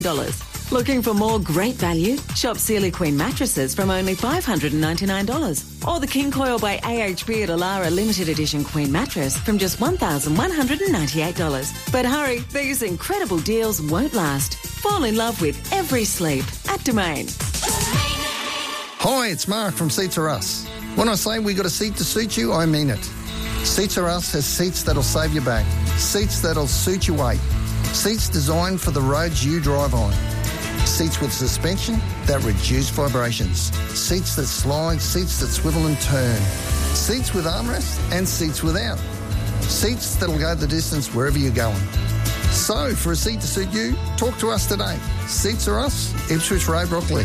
Looking for more great value? Shop Sealy Queen mattresses from only $599. Or the King Coil by AHP at Alara Limited Edition Queen mattress from just $1,198. But hurry, these incredible deals won't last. Fall in love with every sleep at Domain. Hi, it's Mark from Seats Are Us. When I say we got a seat to suit you, I mean it. Seats Are Us has seats that'll save your back, seats that'll suit your weight, seats designed for the roads you drive on. Seats with suspension that reduce vibrations. Seats that slide, seats that swivel and turn. Seats with armrests and seats without. Seats that'll go the distance wherever you're going. So, for a seat to suit you, talk to us today. Seats Are Us, Ipswich Road, Brockley.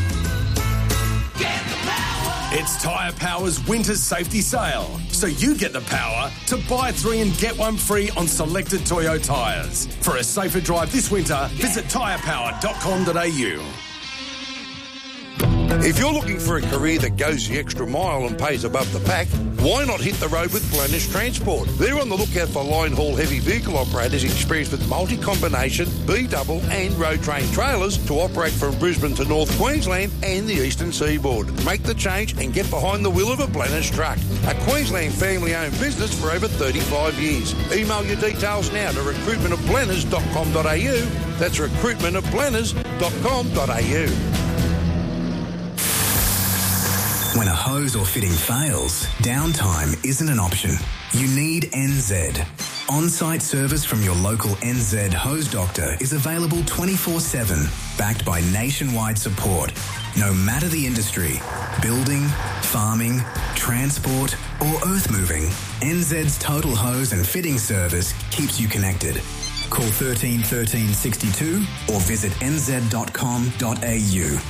It's Tyre Power's winter safety sale, so you get the power to buy 3 and get 1 free on selected Toyo tyres. For a safer drive this winter, visit tyrepower.com.au. If you're looking for a career that goes the extra mile and pays above the pack, why not hit the road with Blennish Transport? They're on the lookout for line haul heavy vehicle operators experienced with multi-combination, B-double and road train trailers to operate from Brisbane to North Queensland and the eastern seaboard. Make the change and get behind the wheel of a Blennish truck. A Queensland family-owned business for over 35 years. Email your details now to recruitmentofblenners.com.au. That's recruitmentofblenners.com.au. When a hose or fitting fails, downtime isn't an option. You need NZ. On-site service from your local NZ hose doctor is available 24/7, backed by nationwide support. No matter the industry, building, farming, transport or earth moving, NZ's total hose and fitting service keeps you connected. Call 13 13 62 or visit nz.com.au.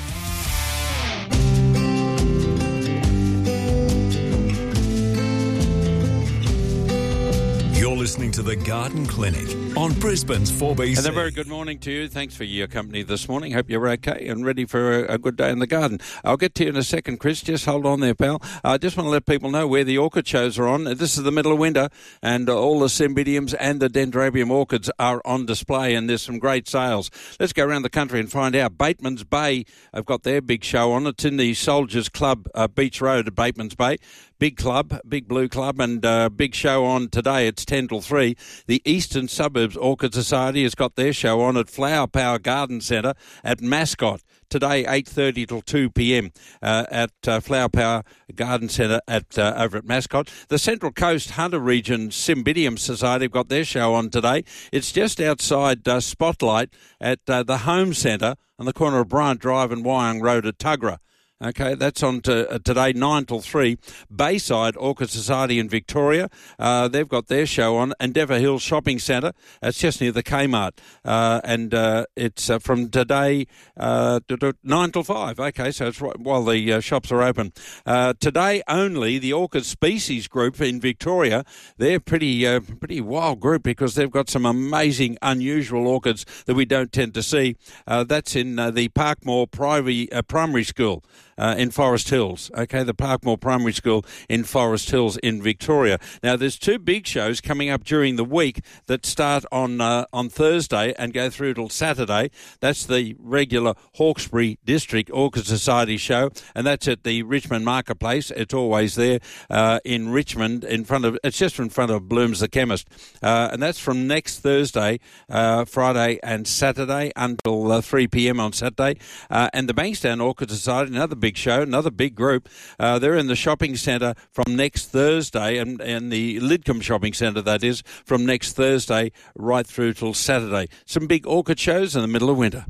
Listening to the Garden Clinic on Brisbane's 4BC. And a very good morning to you. Thanks for your company this morning. Hope you're okay and ready for a good day in the garden. I'll get to you in a second, Chris. Just hold on there, pal. I just want to let people know where the orchid shows are on. This is the middle of winter, and all the cymbidiums and the dendrobium orchids are on display, and there's some great sales. Let's go around the country and find out. Bateman's Bay have got their big show on. It's in the Soldiers Club, Beach Road at Bateman's Bay. Big club, big blue club, and big show on today. It's 10 till 3. The Eastern Suburbs Orchid Society has got their show on at Flower Power Garden Centre at Mascot. Today, 8:30 till 2 p.m. At Flower Power Garden Centre over at Mascot. The Central Coast Hunter Region Cymbidium Society have got their show on today. It's just outside Spotlight at the Home Centre on the corner of Bryant Drive and Wyong Road at Tuggerah. Okay, that's on today, 9 till 3. Bayside Orchid Society in Victoria, they've got their show on. Endeavour Hills Shopping Centre, it's just near the Kmart. And it's from today, 9 till 5. Okay, so it's right while the shops are open. Today only, the Orchid Species Group in Victoria, they're pretty wild group because they've got some amazing, unusual orchids that we don't tend to see. That's in the Parkmore Primary School. In Forest Hills, okay, the Parkmore Primary School in Forest Hills in Victoria. Now, there's 2 big shows coming up during the week that start on Thursday and go through till Saturday. That's the regular Hawkesbury District Orchid Society show, and that's at the Richmond Marketplace. It's always there in Richmond, it's just in front of Bloom's the Chemist, and that's from next Thursday, Friday and Saturday until 3 p.m. on Saturday. And the Bankstown Orchid Society, another big show, another big group. They're in the shopping centre from next Thursday, and the Lidcombe Shopping Centre, that is, from next Thursday right through till Saturday. Some big orchid shows in the middle of winter.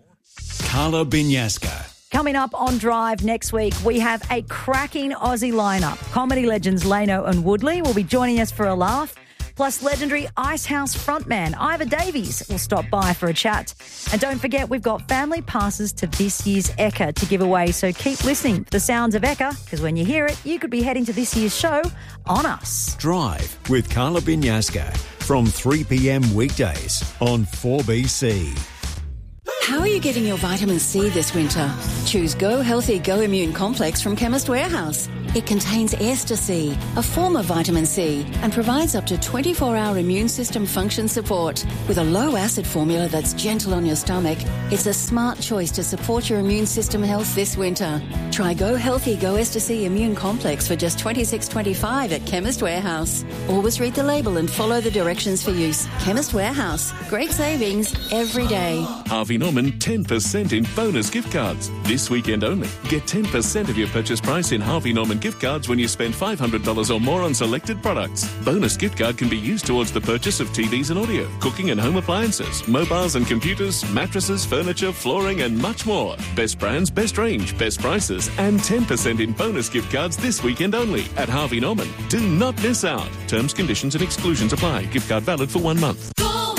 Carla Binyaska. Coming up on Drive next week, we have a cracking Aussie lineup. Comedy legends Lano and Woodley will be joining us for a laugh. Plus, legendary Icehouse frontman Ivor Davies will stop by for a chat. And don't forget, we've got family passes to this year's Ekka to give away, so keep listening for the sounds of Ekka, because when you hear it, you could be heading to this year's show on us. Drive with Carla Binyaska from 3 p.m. weekdays on 4BC. How are you getting your vitamin C this winter? Choose Go Healthy Go Immune Complex from Chemist Warehouse. It contains Ester C, a form of vitamin C, and provides up to 24-hour immune system function support. With a low-acid formula that's gentle on your stomach, it's a smart choice to support your immune system health this winter. Try Go Healthy Go Ester C Immune Complex for just $26.25 at Chemist Warehouse. Always read the label and follow the directions for use. Chemist Warehouse. Great savings every day. Harvey Norman 10% in bonus gift cards. This weekend only. Get 10% of your purchase price in Harvey Norman gift cards when you spend $500 or more on selected products. Bonus gift card can be used towards the purchase of TVs and audio, cooking and home appliances, mobiles and computers, mattresses, furniture, flooring and much more. Best brands, best range, best prices and 10% in bonus gift cards this weekend only at Harvey Norman. Do not miss out. Terms, conditions and exclusions apply. Gift card valid for 1 month.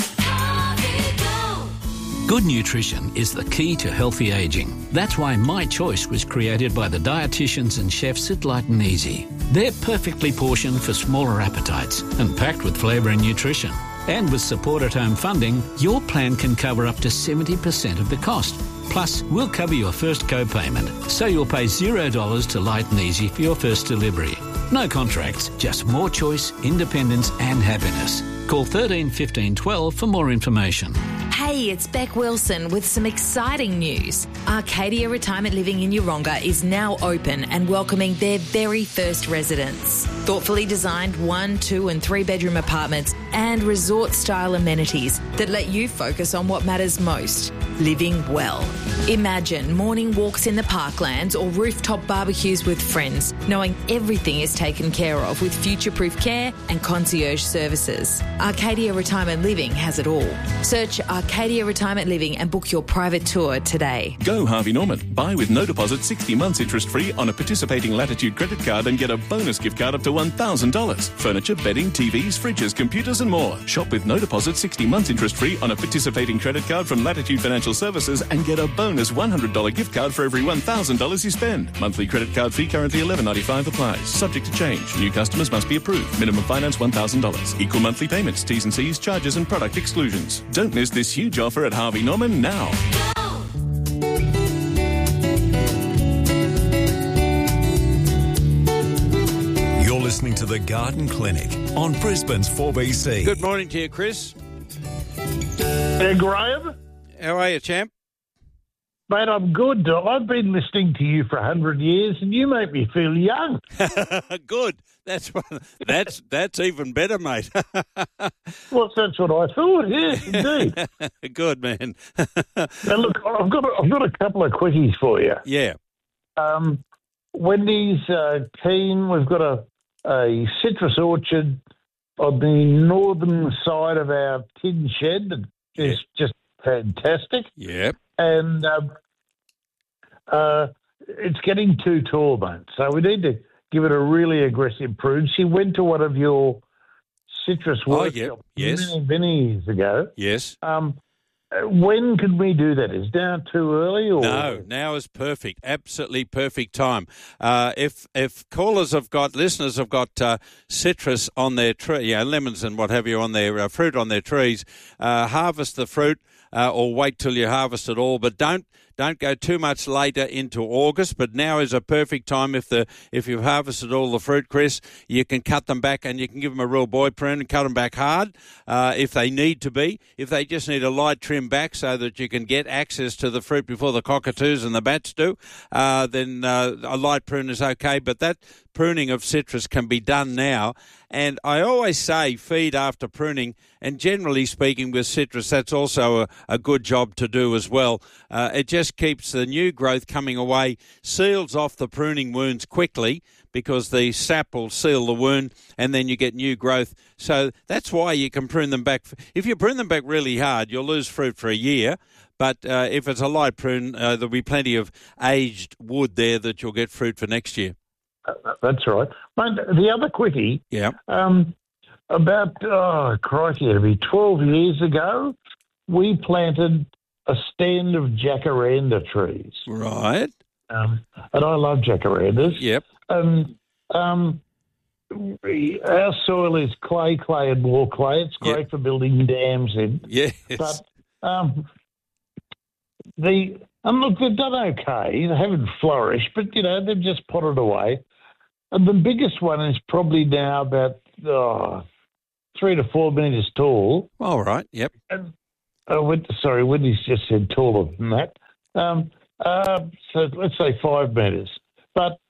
Good nutrition is the key to healthy ageing. That's why My Choice was created by the dietitians and chefs at Light and Easy. They're perfectly portioned for smaller appetites and packed with flavour and nutrition. And with support at home funding, your plan can cover up to 70% of the cost. Plus, we'll cover your first co-payment, so you'll pay $0 to Light and Easy for your first delivery. No contracts, just more choice, independence and happiness. Call 13 15 12 for more information. Hey, it's Beck Wilson with some exciting news. Arcadia Retirement Living in Yeronga is now open and welcoming their very first residents. Thoughtfully designed 1, 2 and 3 bedroom apartments and resort-style amenities that let you focus on what matters most, living well. Imagine morning walks in the parklands or rooftop barbecues with friends, knowing everything is taken care of with future-proof care and concierge services. Arcadia Retirement Living has it all. Search Arcadia Retirement Living and book your private tour today. Go Harvey Norman. Buy with no deposit 60 months interest-free on a participating Latitude credit card and get a bonus gift card up to $1,000. Furniture, bedding, TVs, fridges, computers and more. Shop with no deposit 60 months interest-free on a participating credit card from Latitude Financial Services and get a bonus $100 gift card for every $1,000 you spend. Monthly credit card fee currently $11.95 applies. Subject to change. New customers must be approved. Minimum finance $1,000. Equal monthly payments, T's and C's, charges and product exclusions. Don't miss this huge offer at Harvey Norman now. You're listening to The Garden Clinic on Brisbane's 4BC. Good morning to you, Chris. Hey, Graham. How are you, champ? Mate, I'm good. I've been listening to you for 100 years and you make me feel young. Good. That's even better, mate. Well, that's what I thought, yes, indeed. Good, man. Now, look, I've got a couple of quickies for you. Yeah. Wendy's keen. We've got a citrus orchard on the northern side of our tin shed that is just fantastic. Yep. And it's getting too tall, mate. So we need to give it a really aggressive prune. She went to one of your citrus workshops many years ago. Yes. When can we do that? Is now too early? Or? No, now is perfect. Absolutely perfect time. If listeners have got citrus on their tree, lemons and what have you on their fruit on their trees, harvest the fruit or wait till you harvest it all. But don't go too much later into August, but now is a perfect time. If you've harvested all the fruit, Chris, you can cut them back and you can give them a real boy prune and cut them back hard if they need to be. If they just need a light trim back so that you can get access to the fruit before the cockatoos and the bats do, then a light prune is okay. But that pruning of citrus can be done now. And I always say feed after pruning, and generally speaking with citrus, that's also a good job to do as well. It just keeps the new growth coming away, seals off the pruning wounds quickly because the sap will seal the wound and then you get new growth. So that's why you can prune them back. If you prune them back really hard, you'll lose fruit for a year. But if it's a light prune, there'll be plenty of aged wood there that you'll get fruit for next year. That's right. Mate, the other quickie, crikey, it'll be 12 years ago, we planted a stand of jacaranda trees. Right. And I love jacarandas. Yep. Our soil is clay and more clay. It's great for building dams in. Yes. But the And look, they've done okay. They haven't flourished, but, they've just potted away. And the biggest one is probably now about 3 to 4 metres tall. All right, yep. And, Wendy's just said taller than that. So let's say 5 metres. But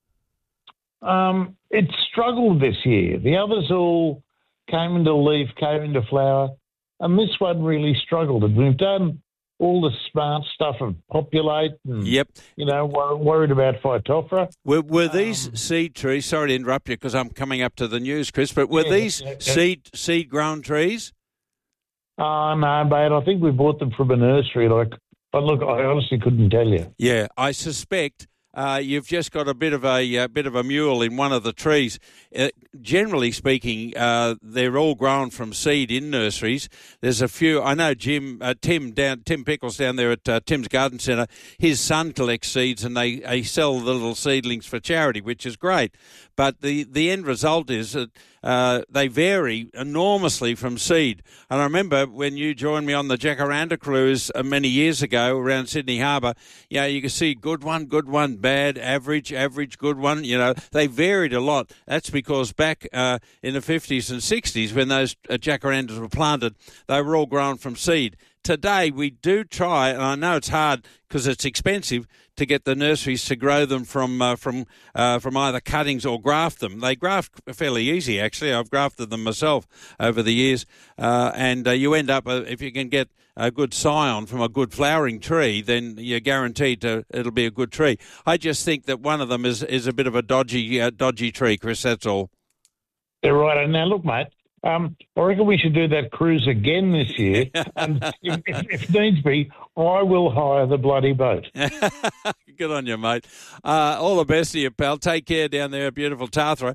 it struggled this year. The others all came into leaf, came into flower, and this one really struggled. And we've done all the smart stuff of populate and, worried about Phytophthora. Were these seed trees, sorry to interrupt you because I'm coming up to the news, Chris, but were these seed-grown trees? No, mate, I think we bought them from a nursery. But look, I honestly couldn't tell you. Yeah, I suspect you've just got a bit of a mule in one of the trees. Generally speaking, they're all grown from seed in nurseries. There's a few. I know Tim Pickles down there at Tim's Garden Centre. His son collects seeds, and they sell the little seedlings for charity, which is great. But the end result is that they vary enormously from seed. And I remember when you joined me on the Jacaranda cruise many years ago around Sydney Harbour, you could see good one, bad, average, good one. They varied a lot. That's because back in the 50s and 60s when those jacarandas were planted, they were all grown from seed. Today we do try, and I know it's hard because it's expensive to get the nurseries to grow them from either cuttings or graft them. They graft fairly easy, actually. I've grafted them myself over the years, and you end up, if you can get a good scion from a good flowering tree, then you're guaranteed it'll be a good tree. I just think that one of them is a bit of a dodgy tree, Chris, that's all. Yeah, right. And now, look, mate, I reckon we should do that cruise again this year. And if needs be, I will hire the bloody boat. Good on you, mate. All the best to you, pal. Take care down there at beautiful Tathra.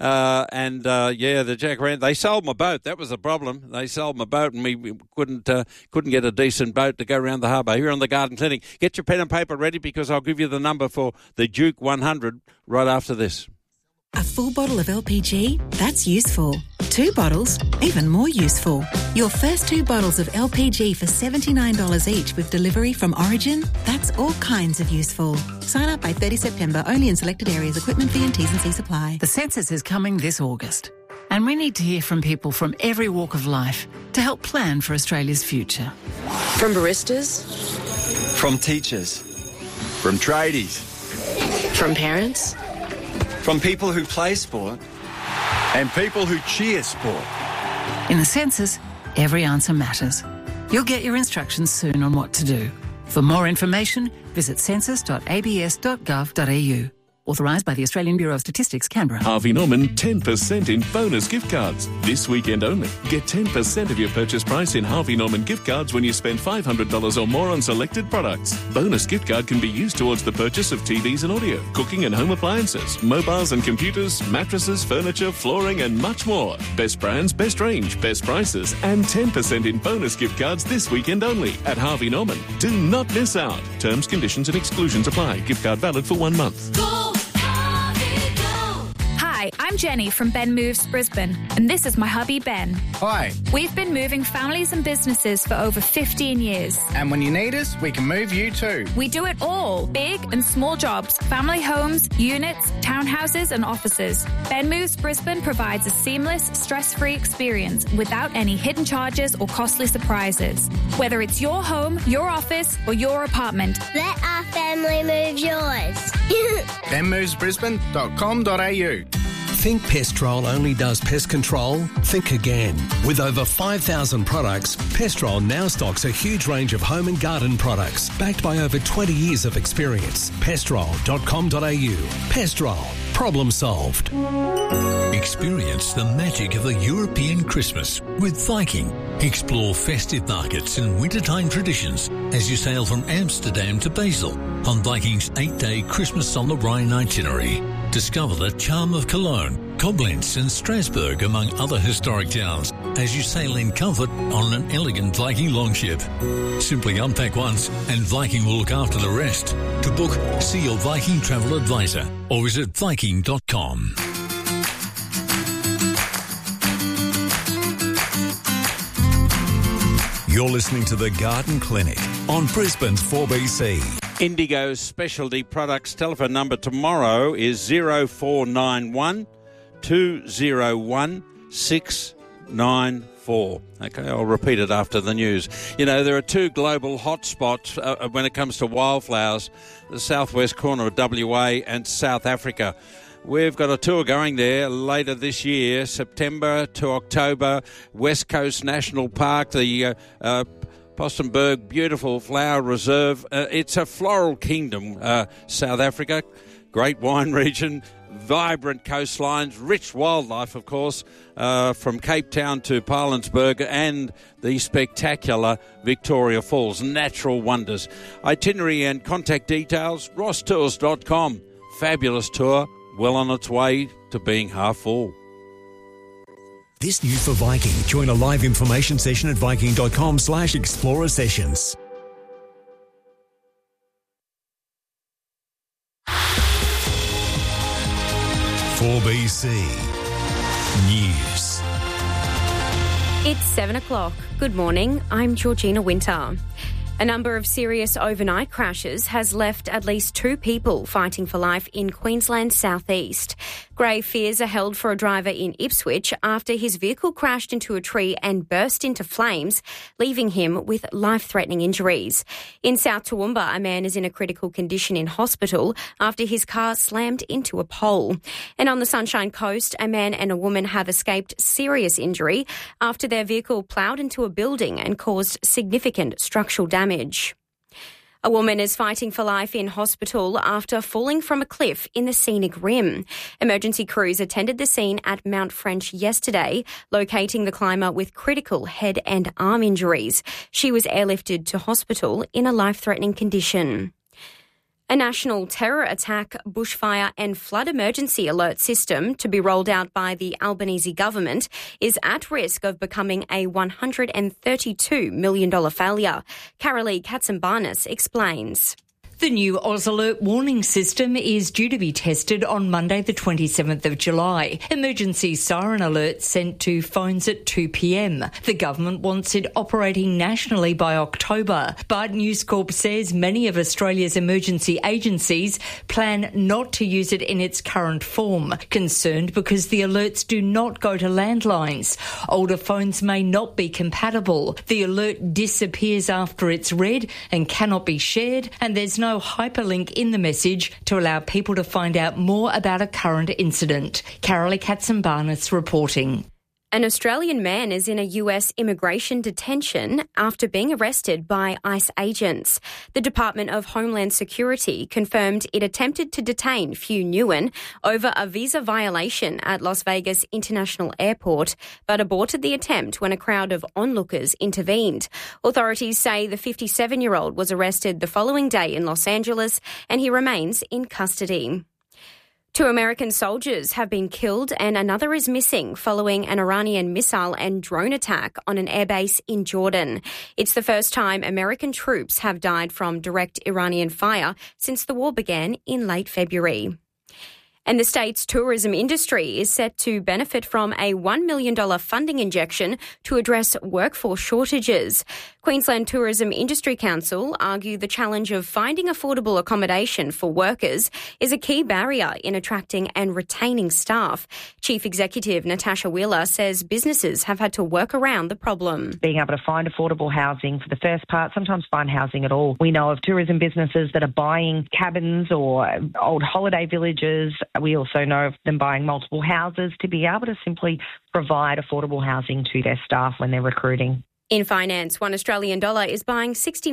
The Jacaranda, they sold my boat. That was the problem. They sold my boat, and we couldn't get a decent boat to go around the harbour. Here on the Garden Clinic. Get your pen and paper ready because I'll give you the number for the Duke 100 right after this. A full bottle of LPG? That's useful. 2 bottles? Even more useful. Your first 2 bottles of LPG for $79 each with delivery from Origin? That's all kinds of useful. Sign up by 30 September, only in selected areas. Equipment fee and T&C supply. The census is coming this August, and we need to hear from people from every walk of life to help plan for Australia's future. From baristas? From teachers? From tradies? From parents? From people who play sport and people who cheer sport. In the census, every answer matters. You'll get your instructions soon on what to do. For more information, visit census.abs.gov.au. Authorised by the Australian Bureau of Statistics, Canberra. Harvey Norman 10% in bonus gift cards. This weekend only. Get 10% of your purchase price in Harvey Norman gift cards when you spend $500 or more on selected products. Bonus gift card can be used towards the purchase of TVs and audio, cooking and home appliances, mobiles and computers, mattresses, furniture, flooring and much more. Best brands, best range, best prices and 10% in bonus gift cards this weekend only at Harvey Norman. Do not miss out. Terms, conditions and exclusions apply. Gift card valid for 1 month. Hi, I'm Jenny from Ben Moves Brisbane, and this is my hubby Ben. Hi. We've been moving families and businesses for over 15 years. And when you need us, we can move you too. We do it all, big and small jobs, family homes, units, townhouses and offices. Ben Moves Brisbane provides a seamless, stress-free experience without any hidden charges or costly surprises. Whether it's your home, your office or your apartment. Let our family move yours. benmovesbrisbane.com.au. Think Pestrol only does pest control? Think again. With over 5,000 products, Pestrol now stocks a huge range of home and garden products, backed by over 20 years of experience. Pestrol.com.au. Pestrol. Problem solved. Experience the magic of a European Christmas with Viking. Explore festive markets and wintertime traditions as you sail from Amsterdam to Basel on Viking's 8-day Christmas on the Rhine itinerary. Discover the charm of Cologne, Koblenz and Strasbourg, among other historic towns, as you sail in comfort on an elegant Viking longship. Simply unpack once and Viking will look after the rest. To book, see your Viking travel advisor or visit Viking.com. You're listening to The Garden Clinic on Brisbane's 4BC. Indigo Specialty Products telephone number tomorrow is 0491 201 694. Okay, I'll repeat it after the news. You know, there are two global hotspots when it comes to wildflowers, the southwest corner of WA and South Africa. We've got a tour going there later this year, September to October, West Coast National Park, the Postenberg Beautiful Flower Reserve. It's a floral kingdom, South Africa, great wine region, vibrant coastlines, rich wildlife, of course, from Cape Town to Pilanesberg, and the spectacular Victoria Falls, natural wonders. Itinerary and contact details, rosstours.com. Fabulous tour, well on its way to being half full. This news for Viking. Join a live information session at viking.com/explorer sessions. For BC News. It's 7 o'clock. Good morning. I'm Georgina Winter. A number of serious overnight crashes has left at least 2 people fighting for life in Queensland's southeast. Grave fears are held for a driver in Ipswich after his vehicle crashed into a tree and burst into flames, leaving him with life-threatening injuries. In South Toowoomba, a man is in a critical condition in hospital after his car slammed into a pole. And on the Sunshine Coast, a man and a woman have escaped serious injury after their vehicle ploughed into a building and caused significant structural damage. A woman is fighting for life in hospital after falling from a cliff in the Scenic Rim. Emergency crews attended the scene at Mount French yesterday, locating the climber with critical head and arm injuries. She was airlifted to hospital in a life-threatening condition. A national terror attack, bushfire and flood emergency alert system to be rolled out by the Albanese government is at risk of becoming a $132 million failure. Carolee Katsambarnis explains. The new Oz Alert warning system is due to be tested on Monday the 27th of July. Emergency siren alerts sent to phones at 2 p.m. The government wants it operating nationally by October, but News Corp says many of Australia's emergency agencies plan not to use it in its current form, concerned because the alerts do not go to landlines. Older phones may not be compatible. The alert disappears after it's read and cannot be shared, and there's no hyperlink in the message to allow people to find out more about a current incident. Carolee Katsambarnis reporting. An Australian man is in a US immigration detention after being arrested by ICE agents. The Department of Homeland Security confirmed it attempted to detain Phu Nguyen over a visa violation at Las Vegas International Airport, but aborted the attempt when a crowd of onlookers intervened. Authorities say the 57-year-old was arrested the following day in Los Angeles and he remains in custody. 2 American soldiers have been killed and another is missing following an Iranian missile and drone attack on an airbase in Jordan. It's the first time American troops have died from direct Iranian fire since the war began in late February. And the state's tourism industry is set to benefit from a $1 million funding injection to address workforce shortages. Queensland Tourism Industry Council argue the challenge of finding affordable accommodation for workers is a key barrier in attracting and retaining staff. Chief Executive Natasha Wheeler says businesses have had to work around the problem. Being able to find affordable housing for the first part, sometimes find housing at all. We know of tourism businesses that are buying cabins or old holiday villages. We also know of them buying multiple houses to be able to simply provide affordable housing to their staff when they're recruiting. In finance, $1 Australian is buying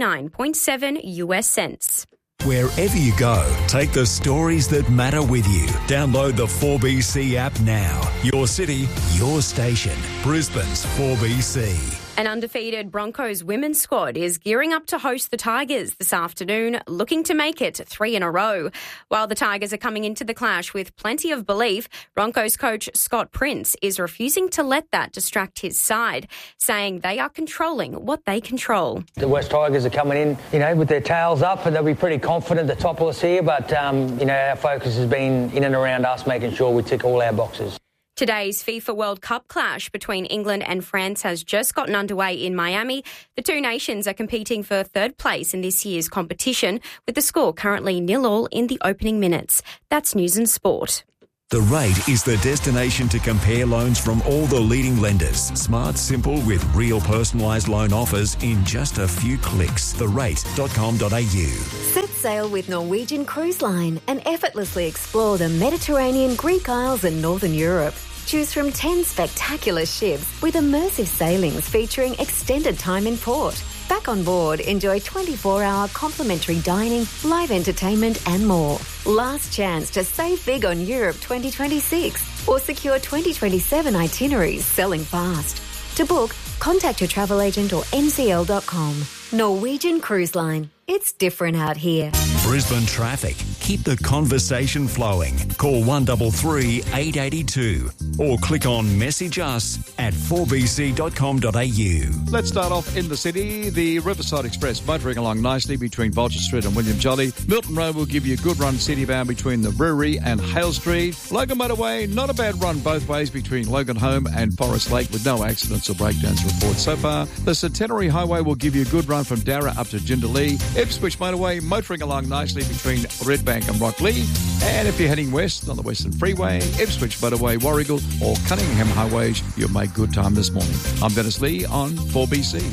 69.7 US cents. Wherever you go, take the stories that matter with you. Download the 4BC app now. Your city, your station. Brisbane's 4BC. An undefeated Broncos women's squad is gearing up to host the Tigers this afternoon, looking to make it 3 in a row. While the Tigers are coming into the clash with plenty of belief, Broncos coach Scott Prince is refusing to let that distract his side, saying they are controlling what they control. The West Tigers are coming in, with their tails up, and they'll be pretty confident to topple us here, but, our focus has been in and around us, making sure we tick all our boxes. Today's FIFA World Cup clash between England and France has just gotten underway in Miami. The two nations are competing for third place in this year's competition, with the score currently 0-0 in the opening minutes. That's news and sport. The Rate is the destination to compare loans from all the leading lenders. Smart, simple, with real personalised loan offers in just a few clicks. therate.com.au. Set sail with Norwegian Cruise Line and effortlessly explore the Mediterranean, Greek Isles and Northern Europe. Choose from 10 spectacular ships with immersive sailings featuring extended time in port. Back on board, enjoy 24-hour complimentary dining, live entertainment and more. Last chance to save big on Europe 2026 or secure 2027 itineraries selling fast. To book, contact your travel agent or ncl.com. Norwegian Cruise Line. It's different out here. Brisbane traffic. Keep the conversation flowing. Call 133 882 or click on message us at 4bc.com.au. Let's start off in the city. The Riverside Express motoring along nicely between Vulture Street and William Jolly. Milton Road will give you a good run citybound between the Brewery and Hale Street. Logan Motorway, not a bad run both ways between Logan Home and Forest Lake with no accidents or breakdowns reported so far. The Centenary Highway will give you a good run from Darra up to Jindalee. Ipswich Motorway motoring along nicely between Redbank and Rocklea. And if you're heading west on the Western Freeway, Ipswich Motorway, Warrigal or Cunningham Highways, you'll make good time this morning. I'm Dennis Lee on 4BC.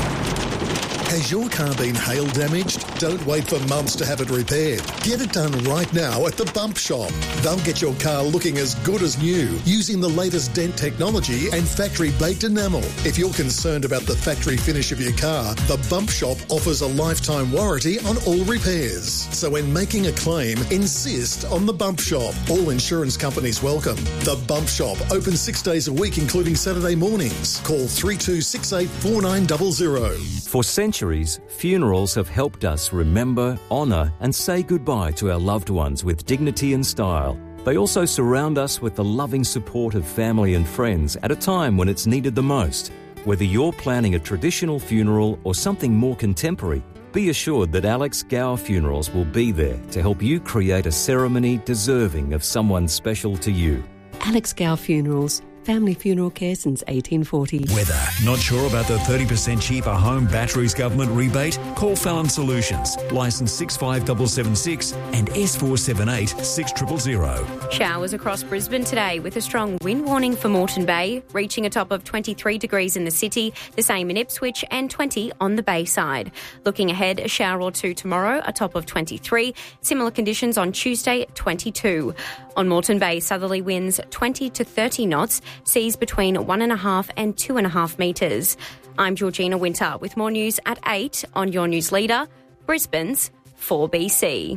Has your car been hail damaged? Don't wait for months to have it repaired. Get it done right now at the Bump Shop. They'll get your car looking as good as new using the latest dent technology and factory-baked enamel. If you're concerned about the factory finish of your car, the Bump Shop offers a lifetime warranty on all repairs. So when making a claim, insist on the Bump Shop. All insurance companies welcome. The Bump Shop, open 6 days a week, including Saturday mornings. Call 3268 4900. For centuries, funerals have helped us remember, honour and say goodbye to our loved ones with dignity and style. They also surround us with the loving support of family and friends at a time when it's needed the most. Whether you're planning a traditional funeral or something more contemporary, be assured that Alex Gower Funerals will be there to help you create a ceremony deserving of someone special to you. Alex Gower Funerals. Family funeral care since 1840. Weather. Not sure about the 30% cheaper home batteries government rebate? Call Fallon Solutions. Licence 65776 and S478 6000. Showers across Brisbane today with a strong wind warning for Moreton Bay, reaching a top of 23 degrees in the city, the same in Ipswich and 20 on the Bay side. Looking ahead, a shower or two tomorrow, a top of 23. Similar conditions on Tuesday, 22. On Moreton Bay, southerly winds 20 to 30 knots, seas between 1.5 and 2.5 metres. I'm Georgina Winter with more news at 8 on your news leader, Brisbane's 4BC.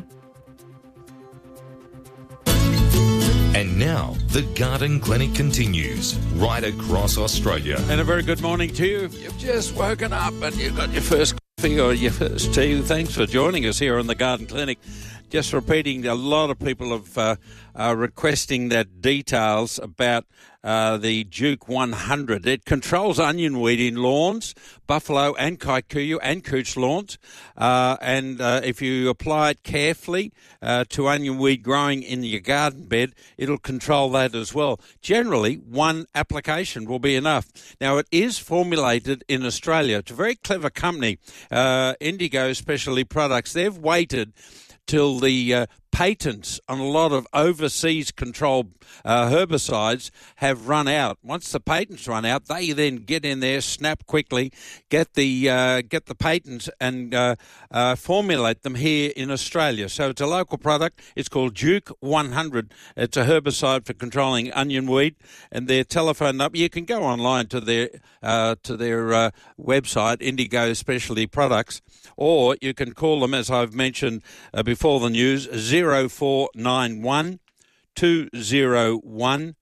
And now, the Garden Clinic continues right across Australia. And a very good morning to you. If you've just woken up and you've got your first coffee or your first tea, thanks for joining us here on the Garden Clinic. Just repeating, a lot of people are requesting that details about the Duke 100. It controls onion weed in lawns, buffalo and kikuyu and cooch lawns. And if you apply it carefully to onion weed growing in your garden bed, it'll control that as well. Generally, one application will be enough. Now, it is formulated in Australia. It's a very clever company, Indigo Specialty Products. They've waited till the patents on a lot of overseas controlled herbicides have run out. Once the patents run out, they then get in there, snap quickly, get the patents and formulate them here in Australia. So it's a local product. It's called Duke 100. It's a herbicide for controlling onion weed. And their telephone number, you can go online to their website, Indigo Specialty Products, or you can call them, as I've mentioned before the news, 0491 201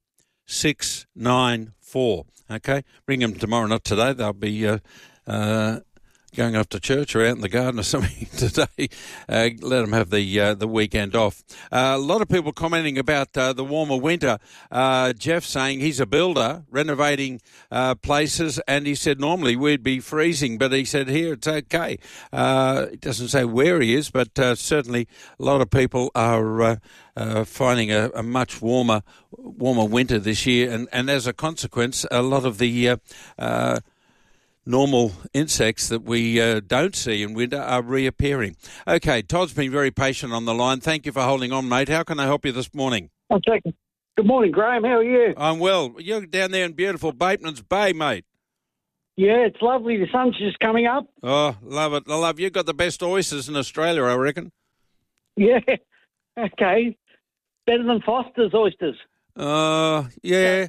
694. Okay, ring them tomorrow, not today. They'll be going off to church or out in the garden or something today, let them have the weekend off. A lot of people commenting about the warmer winter. Jeff saying he's a builder, renovating places, and he said normally we'd be freezing, but he said here it's okay. It doesn't say where he is, but certainly a lot of people are finding a much warmer winter this year, and as a consequence, a lot of the normal insects that we don't see in winter are reappearing. Okay, Todd's been very patient on the line. Thank you for holding on, mate. How can I help you this morning? I'll take it. Good morning, Graham. How are you? I'm well. You're down there in beautiful Bateman's Bay, mate. Yeah, it's lovely. The sun's just coming up. Oh, love it. I love you. You've got the best oysters in Australia, I reckon. Yeah. Okay. Better than Foster's oysters. Yeah.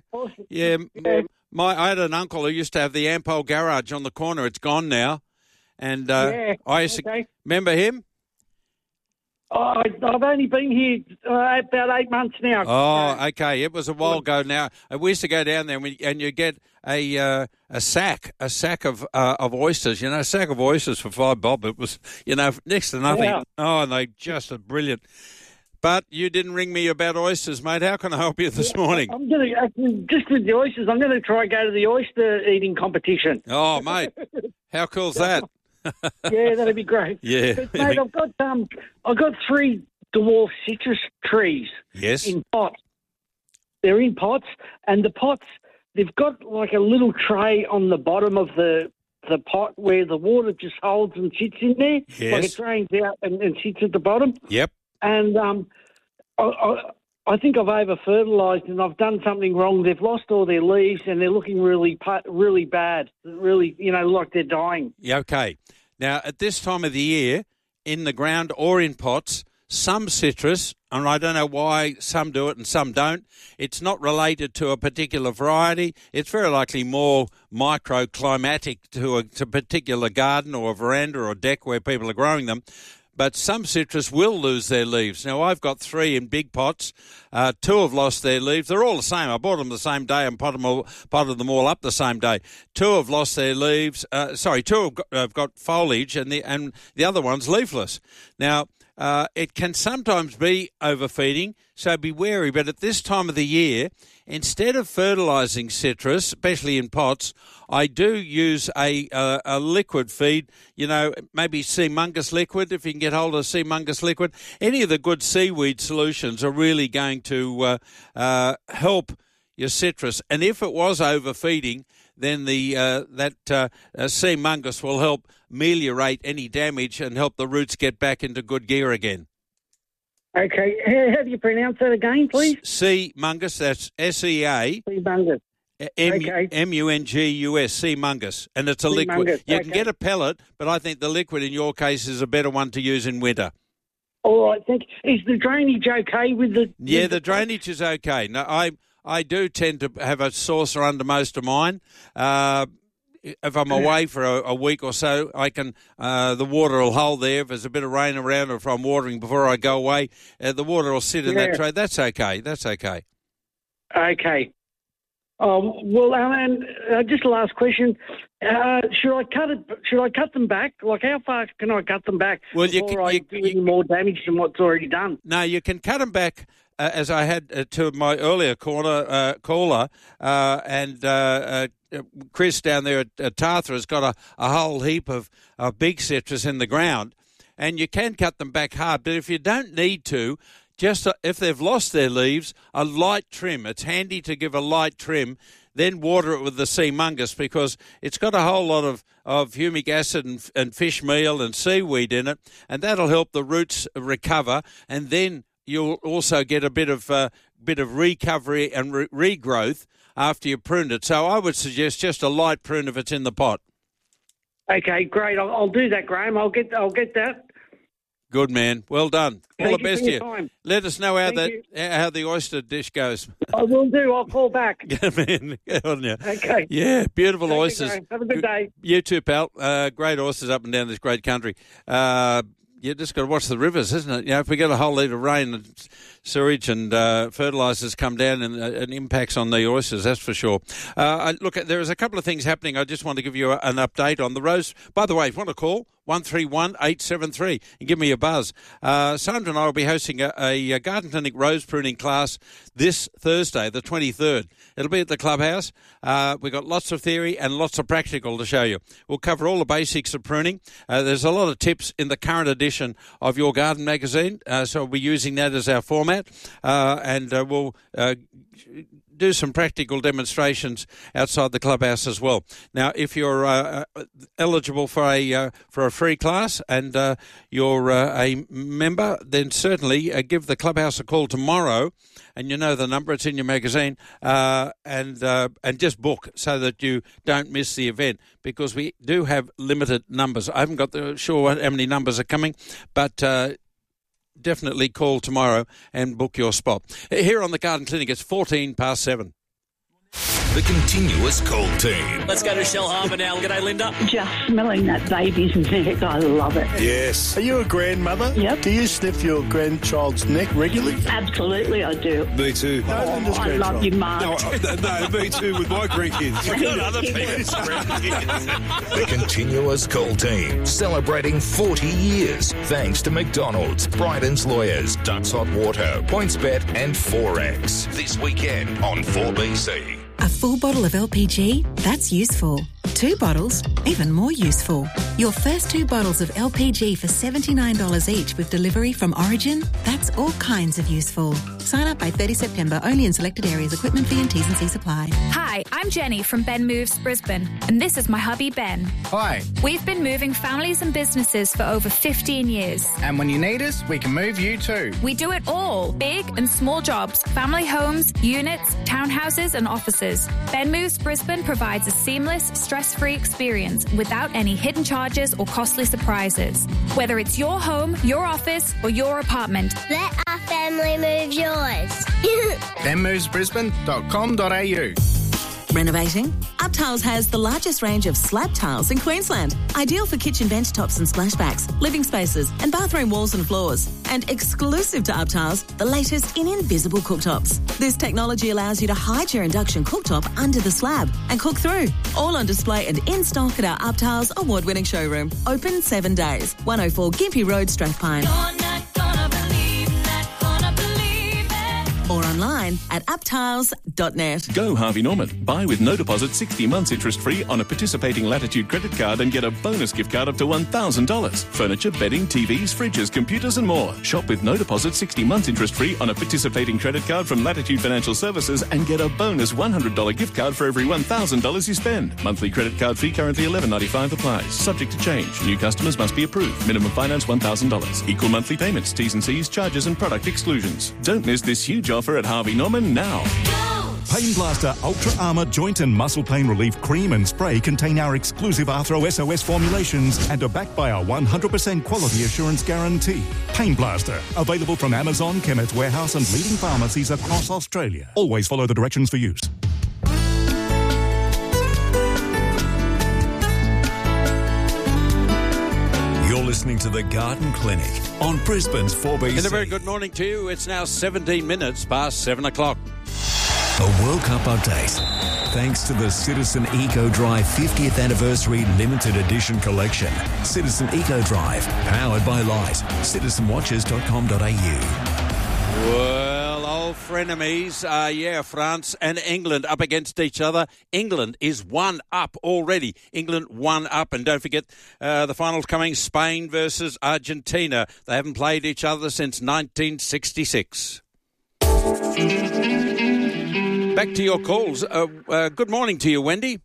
I had an uncle who used to have the Ampol garage on the corner. It's gone now. And I used to remember him. I've only been here about 8 months now. Oh, okay. It was a while ago now. We used to go down there and you get a sack of oysters. You know, a sack of oysters for $5. It was, next to nothing. Yeah. Oh, and they just are brilliant. But you didn't ring me about oysters, mate. How can I help you this morning? I'm going to, just with the oysters, I'm going to try and go to the oyster eating competition. Oh, mate. How cool's that? Yeah, that'd be great. Yeah. But, mate, I've got 3 dwarf citrus trees. Yes. In pots. They're in pots, and the pots, they've got like a little tray on the bottom of the pot where the water just holds and sits in there. Yes. Like it drains out and sits at the bottom. Yep. And I think I've over-fertilised and I've done something wrong. They've lost all their leaves and they're looking really bad, really, like they're dying. Yeah, okay. Now, at this time of the year, in the ground or in pots, some citrus, and I don't know why some do it and some don't, it's not related to a particular variety. It's very likely more microclimatic to a particular garden or a veranda or deck where people are growing them. But some citrus will lose their leaves. Now, I've got 3 in big pots. 2 have lost their leaves. They're all the same. I bought them the same day and potted them all up the same day. 2 have lost their leaves. 2 have got foliage, and the other one's leafless. Now, it can sometimes be overfeeding, so be wary. But at this time of the year, instead of fertilising citrus, especially in pots, I do use a liquid feed, maybe Sea Mungus liquid, if you can get hold of Sea Mungus liquid. Any of the good seaweed solutions are really going to help your citrus. And if it was overfeeding, then that Sea Mungus will help ameliorate any damage and help the roots get back into good gear again. Okay. How do you pronounce that again, please? Sea Mungus, that's SEA. Sea Mungus. MUNGUS, Sea Mungus. And it's a liquid. Mungus. You can get a pellet, but I think the liquid in your case is a better one to use in winter. All right, thank you. Is the drainage okay with the... Yeah, the drainage is okay. No, I do tend to have a saucer under most of mine. If I'm away for a week or so, I can the water will hold there. If there's a bit of rain around, or if I'm watering before I go away, the water will sit in that tray. That's okay. Okay. Well, Alan, just a last question. Should I cut them back? Like, how far can I cut them back before I do any more damage than what's already done? No, you can cut them back. As I had to my earlier caller, and Chris down there at Tartha has got a whole heap of big citrus in the ground, and you can cut them back hard. But if you don't need to, just if they've lost their leaves, a light trim. It's handy to give a light trim, then water it with the Sea Mungus because it's got a whole lot of humic acid and fish meal and seaweed in it, and that'll help the roots recover, and then you'll also get a bit of recovery and regrowth after you pruned it. So I would suggest just a light prune if it's in the pot. Okay, great. I'll do that, Graham. I'll get that. Good man. Well done. All the best to you. Time. Let us know how the oyster dish goes. I will do. I'll call back. Good man. Good on you. Okay. Yeah, beautiful oysters. Have a good day. You too, pal. Great oysters up and down this great country. you just got to watch the rivers, isn't it? If we get a whole litre of rain, sewage and fertilisers come down and it impacts on the oysters, that's for sure. Look, there is a couple of things happening. I just want to give you an update on the rose. By the way, if you want to call, 131-873 and give me a buzz. Sandra and I will be hosting a garden clinic rose pruning class this Thursday, the 23rd. It'll be at the clubhouse. We've got lots of theory and lots of practical to show you. We'll cover all the basics of pruning. There's a lot of tips in the current edition of Your Garden magazine, so we'll be using that as our format, and we'll do some practical demonstrations outside the clubhouse as well. Now, if you're eligible for a free class and you're a member, then certainly give the clubhouse a call tomorrow, and you know the number, it's in your magazine, and just book so that you don't miss the event, because we do have limited numbers. I haven't got sure how many numbers are coming, but definitely call tomorrow and book your spot. Here on the Garden Clinic, it's 7:14. The Continuous Call Team. Let's go to Shell Harbour now. G'day, Linda. Just smelling that baby's neck, I love it. Yes. Are you a grandmother? Yep. Do you sniff your grandchild's neck regularly? Absolutely, I do. Me too. I love you, Mark. No, me too with my grandkids. We've got other people's grandkids. The Continuous Call Team, celebrating 40 years. Thanks to McDonald's, Bryden's Lawyers, Ducks Hot Water, PointsBet and Forex. This weekend on 4BC. A full bottle of LPG? That's useful. 2 bottles? Even more useful. Your first 2 bottles of LPG for $79 each with delivery from Origin? That's all kinds of useful. Sign up by 30 September, only in selected areas. Equipment fee and T's and C's apply. Hi, I'm Jenny from Ben Moves Brisbane, and this is my hubby Ben. Hi. We've been moving families and businesses for over 15 years. And when you need us, we can move you too. We do it all. Big and small jobs, family homes, units, townhouses and offices. Ben Moves Brisbane provides a seamless, stress-free experience without any hidden charges or costly surprises. Whether it's your home, your office or your apartment. Let our family move yours. benmovesbrisbane.com.au. Renovating? UpTiles has the largest range of slab tiles in Queensland. Ideal for kitchen bench tops and splashbacks, living spaces and bathroom walls and floors. And exclusive to UpTiles, the latest in invisible cooktops. This technology allows you to hide your induction cooktop under the slab and cook through. All on display and in stock at our UpTiles award-winning showroom. Open 7 days. 104 Gympie Road, Strathpine. Or online at uptiles.net. Go Harvey Norman. Buy with no deposit 60 months interest free on a participating Latitude credit card and get a bonus gift card up to $1,000. Furniture, bedding, TVs, fridges, computers and more. Shop with no deposit 60 months interest free on a participating credit card from Latitude Financial Services and get a bonus $100 gift card for every $1,000 you spend. Monthly credit card fee currently $11.95 applies. Subject to change. New customers must be approved. Minimum finance $1,000. Equal monthly payments, T's and C's, charges and product exclusions. Don't miss this huge offer at Harvey Norman now. Pain Blaster Ultra Armour Joint and Muscle Pain Relief Cream and Spray contain our exclusive Arthro SOS formulations and are backed by our 100% quality assurance guarantee. Pain Blaster, available from Amazon, Chemist Warehouse and leading pharmacies across Australia. Always follow the directions for use. You're listening to The Garden Clinic on Brisbane's 4BC. And a very good morning to you. It's now 17 minutes past 7 o'clock. A World Cup update. Thanks to the Citizen Eco Drive 50th Anniversary Limited Edition Collection. Citizen Eco Drive, powered by Light. CitizenWatches.com.au. Well, old frenemies, France and England up against each other. England is 1 up already. England 1 up. And don't forget the finals coming, Spain versus Argentina. They haven't played each other since 1966. Back to your calls. Good morning to you, Wendy.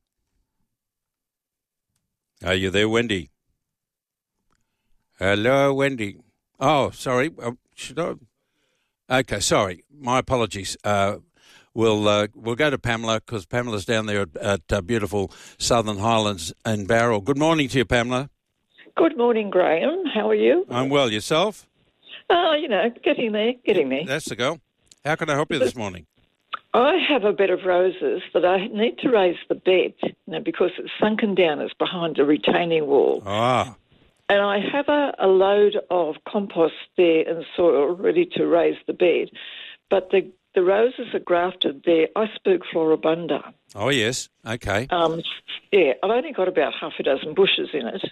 Are you there, Wendy? Hello, Wendy. Oh, sorry. Should I? Okay, sorry. My apologies. We'll go to Pamela because Pamela's down there at beautiful Southern Highlands in Bowral. Good morning to you, Pamela. Good morning, Graham. How are you? I'm well. Yourself? Getting there. That's the goal. How can I help you this morning? I have a bed of roses that I need to raise the bed because it's sunken down. It's behind a retaining wall. Ah. And I have a load of compost there and soil ready to raise the bed, but the roses are grafted. They're Iceberg floribunda. Oh, yes. Okay. Yeah, I've only got about half a dozen bushes in it,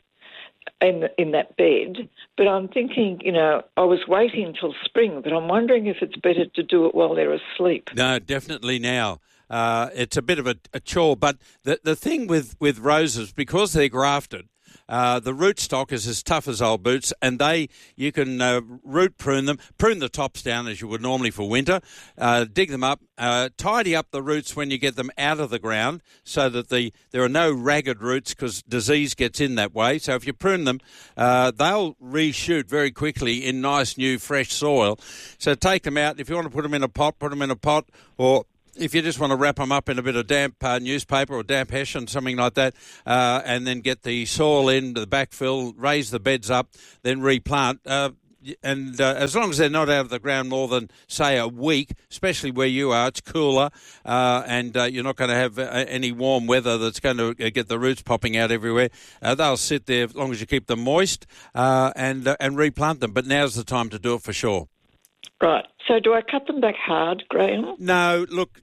in that bed. But I'm thinking, I was waiting until spring, but I'm wondering if it's better to do it while they're asleep. No, definitely now. It's a bit of a chore, but the thing with roses, because they're grafted, the rootstock is as tough as old boots, and you can root prune them, prune the tops down as you would normally for winter, dig them up, tidy up the roots when you get them out of the ground so that there are no ragged roots because disease gets in that way. So if you prune them, they'll reshoot very quickly in nice, new, fresh soil. So take them out. If you want to put them in a pot, put them in a pot, or if you just want to wrap them up in a bit of damp newspaper or damp hessian, something like that, and then get the soil in, the backfill, raise the beds up, then replant. And as long as they're not out of the ground more than, say, a week, especially where you are, it's cooler, and you're not going to have any warm weather that's going to get the roots popping out everywhere. They'll sit there as long as you keep them moist and replant them. But now's the time to do it for sure. Right. So do I cut them back hard, Graham? No, look,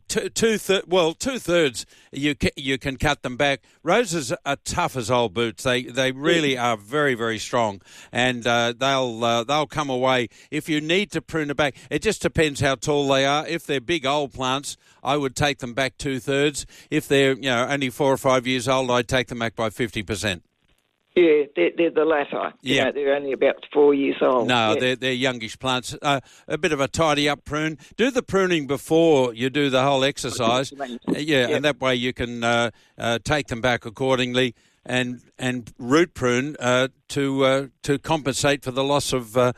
two-thirds you can cut them back. Roses are tough as old boots. They really are very, very strong, and they'll come away. If you need to prune it back, it just depends how tall they are. If they're big old plants, I would take them back 2/3. If they're only 4 or 5 years old, I'd take them back by 50%. Yeah, they're the latter. Yeah. They're only about 4 years old. No, they're youngish plants. A bit of a tidy-up prune. Do the pruning before you do the whole exercise. And that way you can take them back accordingly and root prune to compensate for the loss of the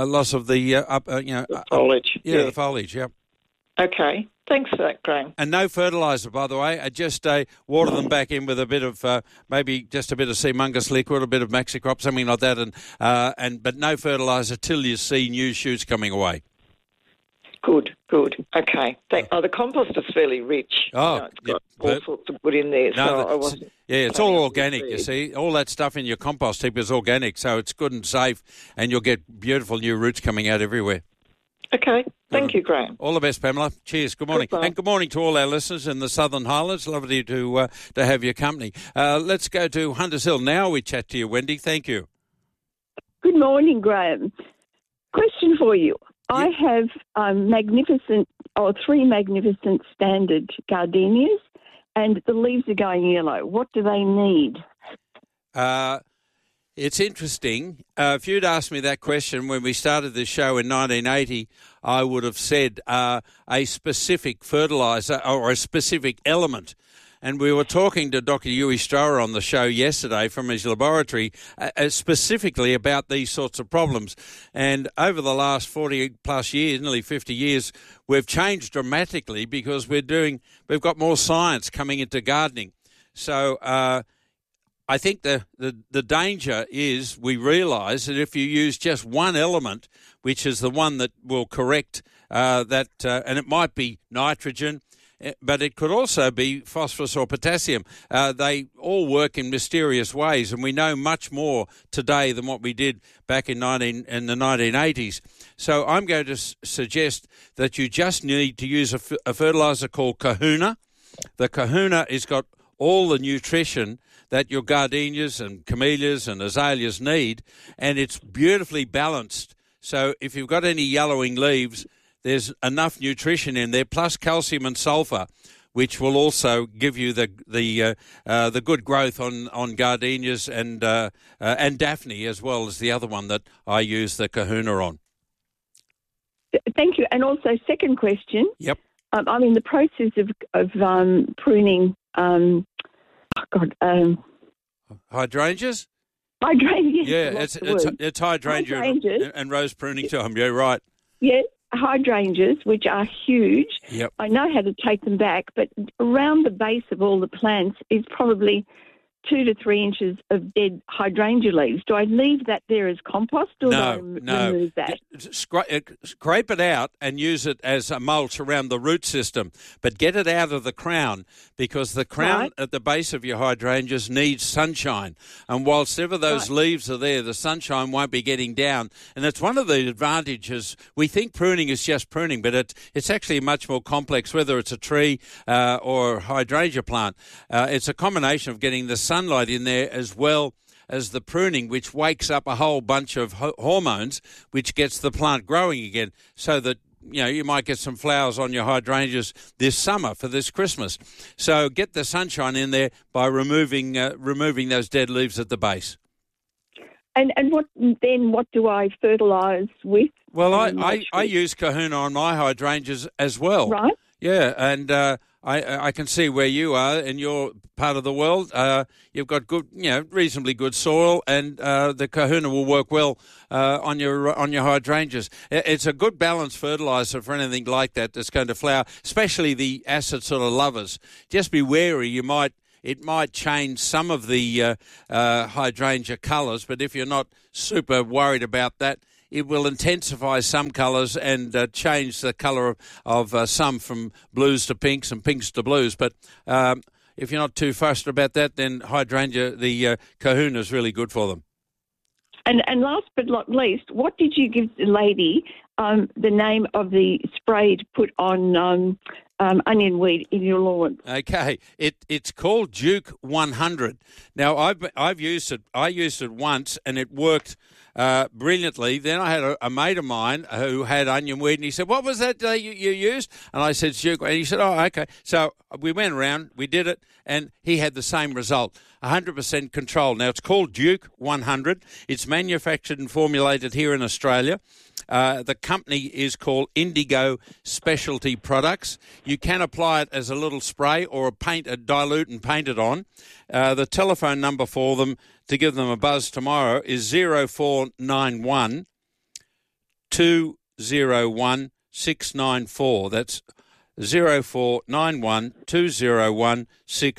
foliage. The foliage. Yep. Okay. Thanks for that, Graham. And no fertiliser, by the way. Just water them back in with a bit of maybe just a bit of Seamungus liquid, a bit of Maxicrop, something like that, but no fertiliser till you see new shoots coming away. Good. Okay. The compost is fairly rich. Oh, it's got all sorts of good in there. It's all organic, you see. All that stuff in your compost heap is organic, so it's good and safe, and you'll get beautiful new roots coming out everywhere. Okay. Thank you, Graham. All the best, Pamela. Cheers. Good morning. Goodbye. And good morning to all our listeners in the Southern Highlands. Lovely to have your company. Let's go to Hunters Hill. Now we chat to you, Wendy. Thank you. Good morning, Graham. Question for you. I have three magnificent standard gardenias, and the leaves are going yellow. What do they need? It's interesting. If you'd asked me that question when we started this show in 1980, I would have said a specific fertiliser or a specific element. And we were talking to Dr. Huey Strower on the show yesterday from his laboratory specifically about these sorts of problems. And over the last 40-plus years, nearly 50 years, we've changed dramatically because we've got more science coming into gardening. So I think the danger is we realise that if you use just one element, which is the one that will correct that, and it might be nitrogen, but it could also be phosphorus or potassium. They all work in mysterious ways, and we know much more today than what we did back in the 1980s. So I'm going to suggest that you just need to use a fertiliser called Kahuna. The Kahuna has got all the nutrition that your gardenias and camellias and azaleas need, and it's beautifully balanced. So if you've got any yellowing leaves, there's enough nutrition in there, plus calcium and sulphur, which will also give you the good growth on gardenias and Daphne, as well as the other one that I use the Kahuna on. Thank you. And also, second question. Yep. I'm in the process of pruning. Hydrangeas? Hydrangeas. Yeah, it's hydrangea and rose pruning time. Yeah, right. Yeah, hydrangeas, which are huge. Yep. I know how to take them back, but around the base of all the plants is probably 2 to 3 inches of dead hydrangea leaves. Do I leave that there as compost or do I remove that? Scrape it out and use it as a mulch around the root system, but get it out of the crown, because the crown at the base of your hydrangeas needs sunshine. And whilst ever those leaves are there, the sunshine won't be getting down. And it's one of the advantages. We think pruning is just pruning, but it's actually much more complex, whether it's a tree or a hydrangea plant. It's a combination of getting the sunlight in there as well as the pruning, which wakes up a whole bunch of hormones, which gets the plant growing again, so that you might get some flowers on your hydrangeas this summer for this Christmas. So get the sunshine in there by removing those dead leaves at the base. And what do I fertilise with? Well, I use Kahuna on my hydrangeas as well. Right. Yeah, and I can see where you are in your part of the world. You've got good, reasonably good soil, and the Kahuna will work well on your hydrangeas. It's a good balanced fertiliser for anything like that that's going to flower, especially the acid sort of lovers. Just be wary. It might change some of the hydrangea colours, but if you're not super worried about that, it will intensify some colours and change the colour of some from blues to pinks and pinks to blues. But if you're not too fussed about that, then hydrangea, the Kahuna is really good for them. And last but not least, what did you give the lady the name of the spray to put on onion weed in your lawn? Okay, it's called Duke 100. Now I've used it. I used it once and it worked brilliantly. Then I had a mate of mine who had onion weed, and he said, "What was that you used?" And I said, "Duke," and he said, "Oh, okay." So we went around, we did it, and he had the same result. 100% control. Now it's called Duke 100. It's manufactured and formulated here in Australia. The company is called Indigo Specialty Products. You can apply it as a little spray or dilute and paint it on. The telephone number for them to give them a buzz tomorrow is 0491 201 694. That's 0491 201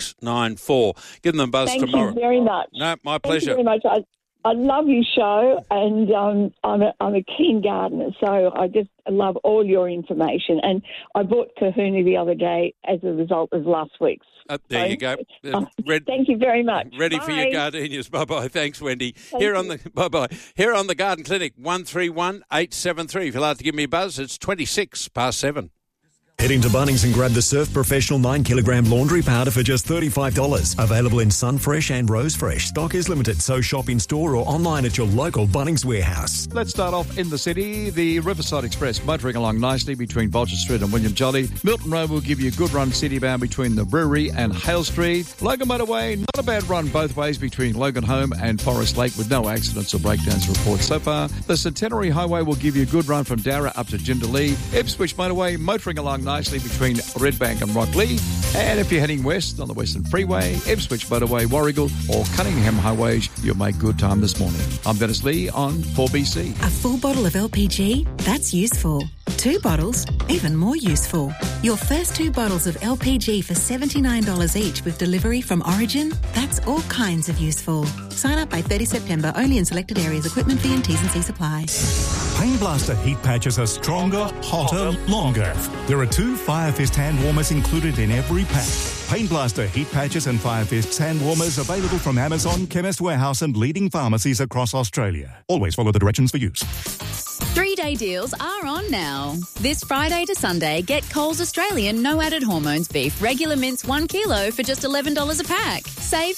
694. Give them a buzz tomorrow. Thank you very much. No, my pleasure. Thank you very much. I love your show, and I'm a keen gardener, so I just love all your information. And I bought Kahuna the other day as a result of last week's. There you go. Thank you very much. Ready Bye. for your gardenias. Bye-bye. Thanks, Wendy. Thank Here you. on the Garden Clinic, 131 873. If you'd like to give me a buzz, it's 7:26. Head into Bunnings and grab the Surf Professional 9kg laundry powder for just $35. Available in Sunfresh and Rosefresh. Stock is limited, so shop in store or online at your local Bunnings warehouse. Let's start off in the city. The Riverside Express motoring along nicely between Bodger Street and William Jolly. Milton Road will give you a good run city-bound between the Brewery and Hale Street. Logan Motorway, not a bad run both ways between Logan Home and Forest Lake with no accidents or breakdowns reported so far. The Centenary Highway will give you a good run from Darra up to Jindalee. Ipswich Motorway motoring along nicely between Redbank and Rockley. And if you're heading west on the Western Freeway, Ipswich Motorway, Warrigal or Cunningham Highways, you'll make good time this morning. I'm Dennis Lee on 4BC. A full bottle of LPG? That's useful. 2 bottles? Even more useful. Your first 2 bottles of LPG for $79 each with delivery from Origin? That's all kinds of useful. Sign up by 30 September only in selected areas. Equipment fee and T's and C's apply. Pain Blaster heat patches are stronger, hotter, longer. There are 2 Fire Fist hand warmers included in every pack. Pain Blaster heat patches and Fire Fist hand warmers available from Amazon, Chemist Warehouse and leading pharmacies across Australia. Always follow the directions for use. 3-day deals are on now. This Friday to Sunday, get Coles Australian no added hormones beef regular mince 1 kilo for just $11 a pack. Save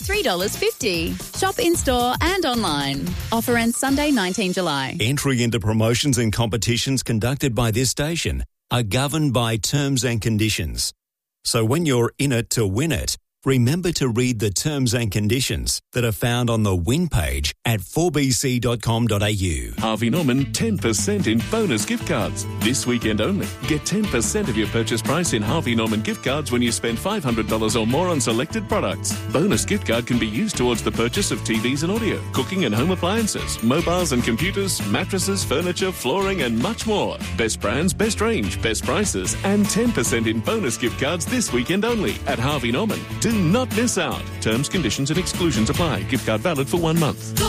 $3.50. Shop in-store and online. Offer ends Sunday, 19 July. Entry into promotions and competitions conducted by this station are governed by terms and conditions. So when you're in it to win it, remember to read the terms and conditions that are found on the win page at 4bc.com.au. Harvey Norman 10% in bonus gift cards. This weekend only. Get 10% of your purchase price in Harvey Norman gift cards when you spend $500 or more on selected products. Bonus gift card can be used towards the purchase of TVs and audio, cooking and home appliances, mobiles and computers, mattresses, furniture, flooring and much more. Best brands, best range, best prices and 10% in bonus gift cards this weekend only at Harvey Norman. Do Do not miss out. Terms, conditions and exclusions apply. Gift card valid for 1 month.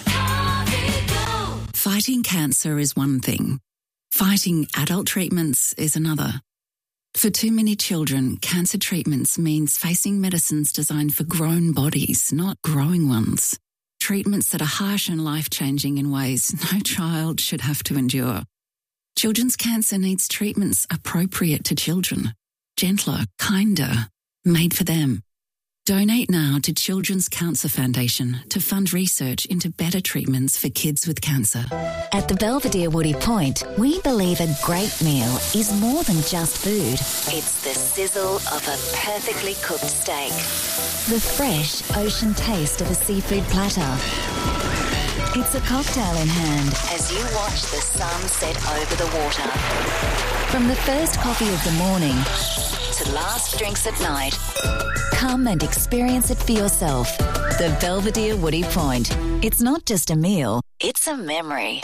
Fighting cancer is one thing. Fighting adult treatments is another. For too many children, cancer treatments means facing medicines designed for grown bodies, not growing ones. Treatments that are harsh and life-changing in ways no child should have to endure. Children's cancer needs treatments appropriate to children. Gentler, kinder, made for them. Donate now to Children's Cancer Foundation to fund research into better treatments for kids with cancer. At the Belvedere Woody Point, we believe a great meal is more than just food. It's the sizzle of a perfectly cooked steak. The fresh ocean taste of a seafood platter. It's a cocktail in hand as you watch the sun set over the water. From the first coffee of the morning to last drinks at night, come and experience it for yourself. The Belvedere Woody Point. It's not just a meal, it's a memory.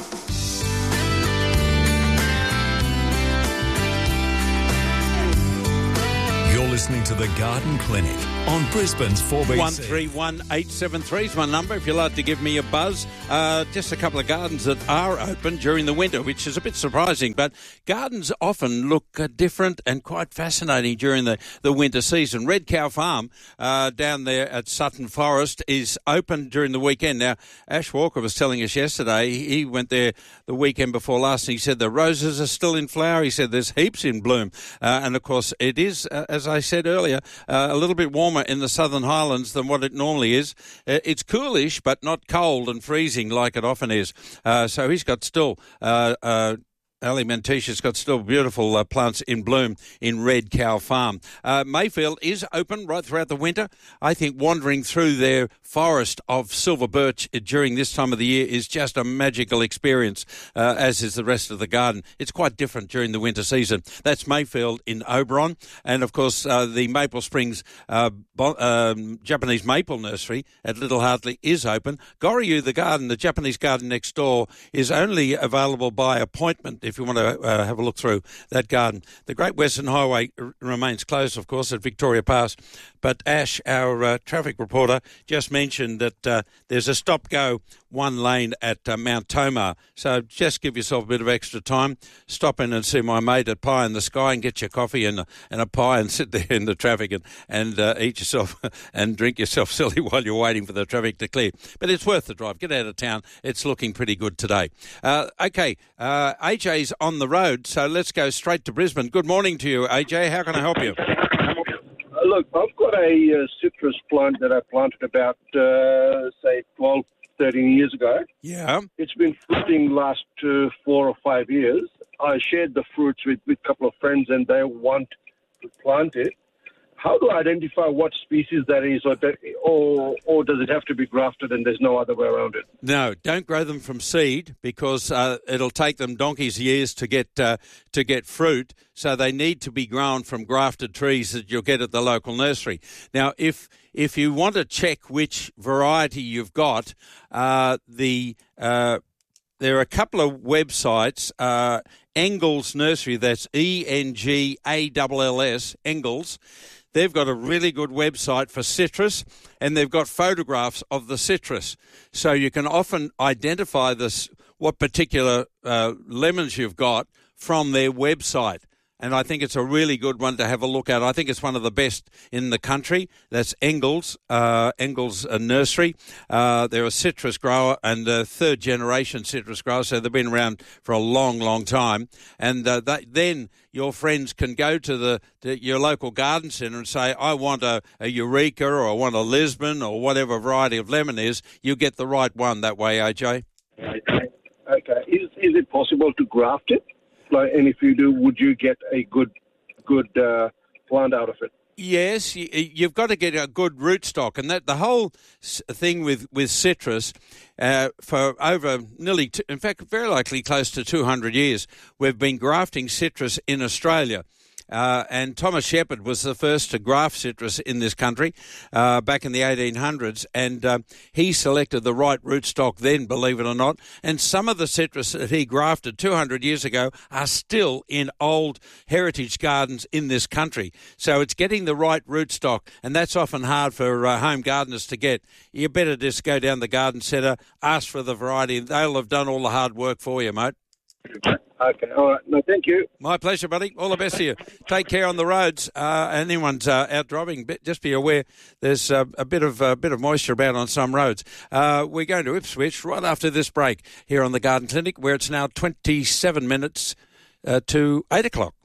You're listening to The Garden Clinic on Brisbane's 4BC. 131873 is my number if you'd like to give me a buzz. Just a couple of gardens that are open during the winter, which is a bit surprising, but gardens often look different and quite fascinating during the winter season. Red Cow Farm down there at Sutton Forest is open during the weekend. Now, Ash Walker was telling us yesterday, he went there the weekend before last, and he said the roses are still in flower. He said there's heaps in bloom. And, of course, it is, as I said earlier, a little bit warmer in the Southern Highlands than what it normally is. It's coolish, but not cold and freezing like it often is. So he's got still... Ali Mantisha's got still beautiful plants in bloom in Red Cow Farm. Mayfield is open right throughout the winter. I think wandering through their forest of silver birch during this time of the year is just a magical experience, as is the rest of the garden. It's quite different during the winter season. That's Mayfield in Oberon. And, of course, the Maple Springs Japanese Maple Nursery at Little Hartley is open. Goryu, the garden, the Japanese garden next door, is only available by appointment if you want to have a look through that garden. The Great Western Highway remains closed, of course, at Victoria Pass. But Ash, our traffic reporter, just mentioned that there's a stop-go one lane at Mount Tomah. So just give yourself a bit of extra time. Stop in and see my mate at Pie in the Sky and get your coffee and a pie and sit there in the traffic and eat yourself and drink yourself silly while you're waiting for the traffic to clear. But it's worth the drive. Get out of town. It's looking pretty good today. AJ's on the road, so let's go straight to Brisbane. Good morning to you, AJ. How can I help you? Look, I've got a citrus plant that I planted about, 12, 13 years ago. Yeah. It's been fruiting last 4 or 5 years. I shared the fruits with a couple of friends, and they want to plant it. How do I identify what species that is, or does it have to be grafted and there's no other way around it? No, don't grow them from seed because it'll take them donkey's years to get fruit. So they need to be grown from grafted trees that you'll get at the local nursery. Now, if you want to check which variety you've got, there are a couple of websites. Engels Nursery, that's ENGALLS, Engels. They've got a really good website for citrus, and they've got photographs of the citrus. So you can often identify what particular lemons you've got from their website. And I think it's a really good one to have a look at. I think it's one of the best in the country. That's Engels Nursery. They're a citrus grower and a third-generation citrus grower, so they've been around for a long, long time. And then your friends can go to your local garden centre and say, I want a Eureka or I want a Lisbon or whatever variety of lemon is. You get the right one that way, AJ. Okay. Is it possible to graft it? And if you do, would you get a good plant out of it? Yes, you've got to get a good rootstock, and that the whole thing with citrus for over nearly, in fact, very likely close to 200 years, we've been grafting citrus in Australia. And Thomas Shepard was the first to graft citrus in this country back in the 1800s, and he selected the right rootstock then, believe it or not. And some of the citrus that he grafted 200 years ago are still in old heritage gardens in this country. So it's getting the right rootstock, and that's often hard for home gardeners to get. You better just go down the garden centre, ask for the variety, and they'll have done all the hard work for you, mate. Okay, all right. No, thank you. My pleasure, buddy. All the best to you. Take care on the roads. Anyone's out driving, just be aware there's a bit of moisture about on some roads. We're going to Ipswich right after this break here on the Garden Clinic, where it's now 27 minutes to 8 o'clock.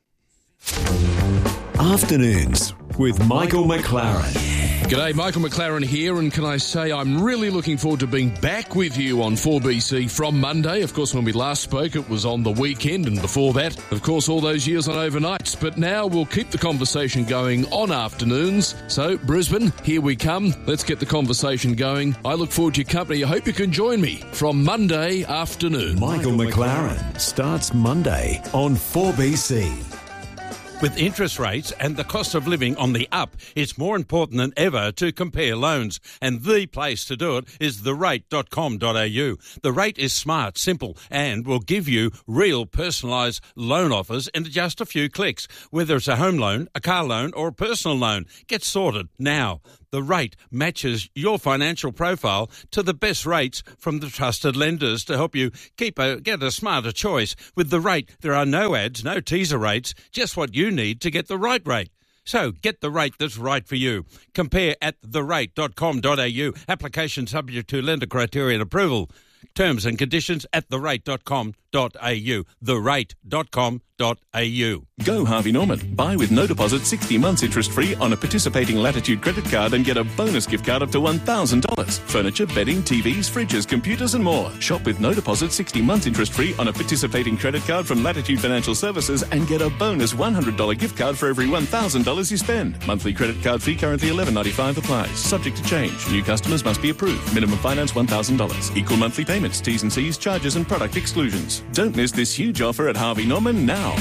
Afternoons with Michael McLaren. G'day, Michael McLaren here, and can I say I'm really looking forward to being back with you on 4BC from Monday. Of course, when we last spoke, it was on the weekend, and before that, of course, all those years on overnights. But now we'll keep the conversation going on afternoons. So, Brisbane, here we come. Let's get the conversation going. I look forward to your company. I hope you can join me from Monday afternoon. Michael McLaren starts Monday on 4BC. With interest rates and the cost of living on the up, it's more important than ever to compare loans. And the place to do it is therate.com.au. The Rate is smart, simple, and will give you real personalised loan offers in just a few clicks. Whether it's a home loan, a car loan or a personal loan, get sorted now. The Rate matches your financial profile to the best rates from the trusted lenders to help you get a smarter choice. With The Rate, there are no ads, no teaser rates, just what you need to get the right rate. So get the rate that's right for you. Compare at therate.com.au. Application subject to lender criteria and approval. Terms and conditions at therate.com.au. Therate.com.au. Go Harvey Norman. Buy with no deposit 60 months interest free on a participating Latitude credit card and get a bonus gift card up to $1,000. Furniture, bedding, TVs, fridges, computers and more. Shop with no deposit 60 months interest free on a participating credit card from Latitude Financial Services and get a bonus $100 gift card for every $1,000 you spend. Monthly credit card fee currently $11.95 applies. Subject to change. New customers must be approved. Minimum finance $1,000. Equal monthly payments, T's and C's, charges and product exclusions. Don't miss this huge offer at Harvey Norman now.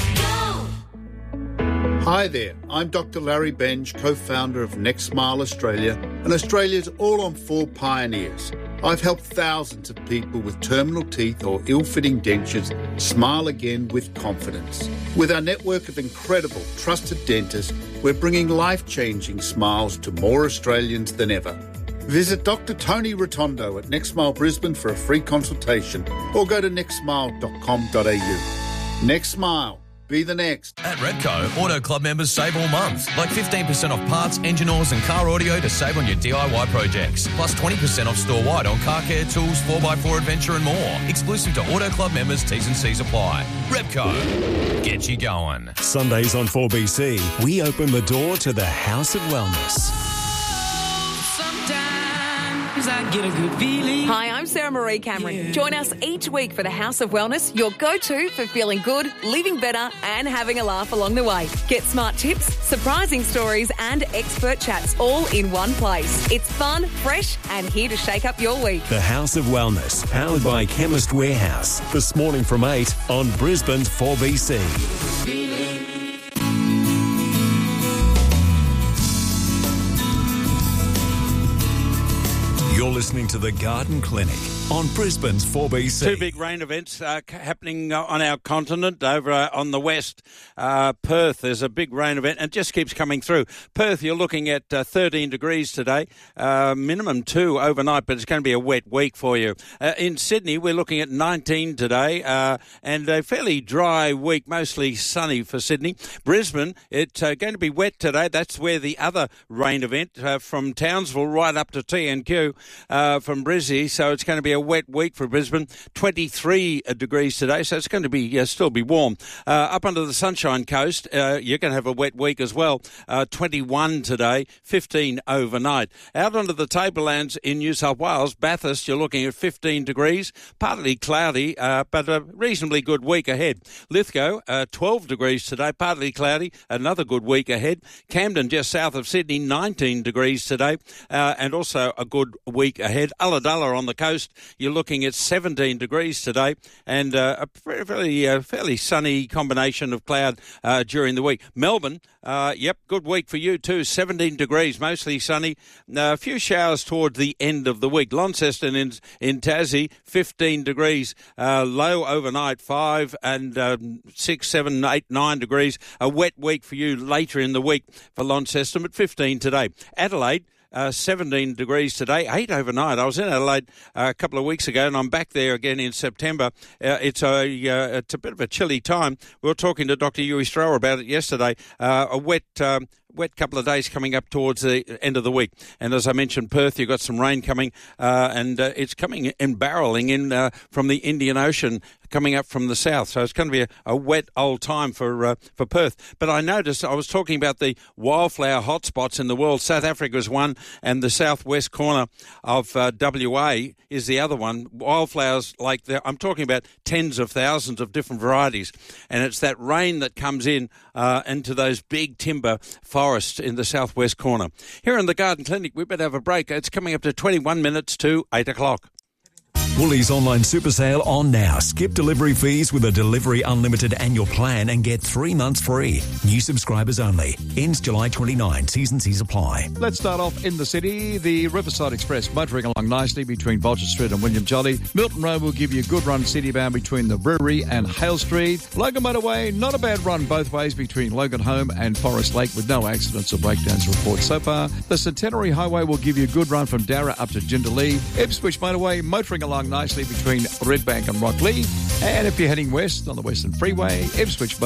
Hi there, I'm Dr. Larry Benge, co-founder of Next Smile Australia and Australia's all-on-4 pioneers. I've helped thousands of people with terminal teeth or ill-fitting dentures smile again with confidence. With our network of incredible, trusted dentists, we're bringing life-changing smiles to more Australians than ever. Visit Dr. Tony Rotondo at Next Smile Brisbane for a free consultation or go to nextsmile.com.au. Next Smile. Be the next. At Repco, Auto Club members save all month. Like 15% off parts, engine oils and car audio to save on your DIY projects. Plus 20% off store-wide on car care, tools, 4x4 adventure and more. Exclusive to Auto Club members, T's and C's apply. Repco. Get you going. Sundays on 4BC, we open the door to the House of Wellness. I get a good feeling. Hi, I'm Sarah Marie Cameron. Yeah. Join us each week for the House of Wellness, your go-to for feeling good, living better and having a laugh along the way. Get smart tips, surprising stories and expert chats all in one place. It's fun, fresh and here to shake up your week. The House of Wellness, powered by Chemist Warehouse. This morning from 8 on Brisbane's 4BC. You're listening to The Garden Clinic on Brisbane's 4BC. Two big rain events happening on our continent over on the west. Perth, there's a big rain event and it just keeps coming through. Perth, you're looking at 13 degrees today, minimum 2 overnight, but it's going to be a wet week for you. In Sydney, we're looking at 19 today and a fairly dry week, mostly sunny for Sydney. Brisbane, it's going to be wet today. That's where the other rain event from Townsville right up to TNQ. From Brizzy, so it's going to be a wet week for Brisbane. 23 degrees today, so it's going to be still be warm. Up under the Sunshine Coast, you're going to have a wet week as well. 21 today, 15 overnight. Out onto the tablelands in New South Wales, Bathurst, you're looking at 15 degrees, partly cloudy, but a reasonably good week ahead. Lithgow, 12 degrees today, partly cloudy, another good week ahead. Camden, just south of Sydney, 19 degrees today, and also a good week week ahead. Ulladulla on the coast, you're looking at 17 degrees today, and a fairly sunny combination of cloud during the week. Melbourne, good week for you too. 17 degrees, mostly sunny. A few showers toward the end of the week. Launceston in Tassie, 15 degrees. Low overnight, 5 and 6, 7, 8, 9 degrees. A wet week for you later in the week for Launceston, but 15 today. Adelaide, 17 degrees today, 8 overnight. I was in Adelaide a couple of weeks ago, and I'm back there again in September. It's a bit of a chilly time. We were talking to Dr. Yui Strower about it yesterday. A wet couple of days coming up towards the end of the week. And as I mentioned, Perth, you've got some rain coming, and it's coming and barrelling in from the Indian Ocean, coming up from the south. So it's going to be a wet old time for Perth. But I noticed, I was talking about the wildflower hotspots in the world. South Africa's one, and the southwest corner of WA is the other one. Wildflowers, I'm talking about tens of thousands of different varieties. And it's that rain that comes in into those big timber forests in the southwest corner. Here in the Garden Clinic, we better have a break. It's coming up to 21 minutes to 8 o'clock. Woolies online super sale on now. Skip delivery fees with a Delivery Unlimited annual plan and get 3 months free. New subscribers only. Ends July 29. T's and C's apply. Let's start off in the city. The Riverside Express motoring along nicely between Vulture Street and William Jolly. Milton Road will give you a good run city-bound between the Brewery and Hale Street. Logan Motorway, not a bad run both ways between Logan Home and Forest Lake with no accidents or breakdowns reported so far. The Centenary Highway will give you a good run from Darra up to Jindalee. Ipswich Motorway motoring along nicely between Redbank and Rocklea. And if you're heading west on the Western Freeway, Ipswich